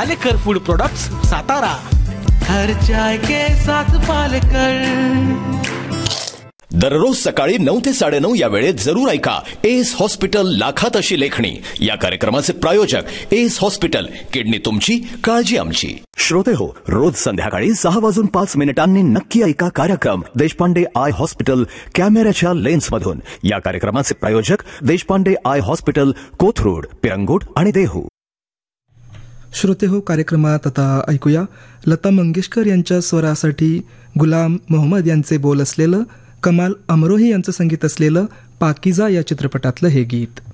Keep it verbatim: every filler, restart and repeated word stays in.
Palekar food products, Satara. हर चाय के साथ पालेकर. दररोज सकाळी नऊ ते साडेनऊ या वेळेत जरूर ऐका एस हॉस्पिटल लाखात अशी लेखणी. या कार्यक्रमाचे प्रायोजक एस हॉस्पिटल, किडनी तुमची, काळजी आमची. श्रोते हो, रोज संध्याकाळी सहा वाजून पाच मिनिटांनी नक्की ऐका कार्यक्रम देशपांडे आय हॉस्पिटल, कॅमेऱ्याच्या लेन्समधून. या कार्यक्रमाचे प्रायोजक देशपांडे आय हॉस्पिटल, कोथरूड, पिरंगुट आणि देहू. श्रोते हो, कार्यक्रमात आता ऐकूया लता मंगेशकर यांच्या स्वरासाठी गुलाम मोहम्मद यांचे बोल असलेलं, कमाल अमरोही यांचं संगीत असलेलं पाकीजा या चित्रपटातलं हे गीत.